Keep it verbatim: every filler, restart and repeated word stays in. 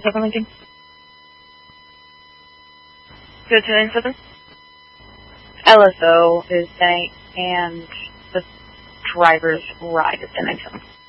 seven Lincoln. Go to nine seven. L S O is saying, and the driver's ride is in nine seven.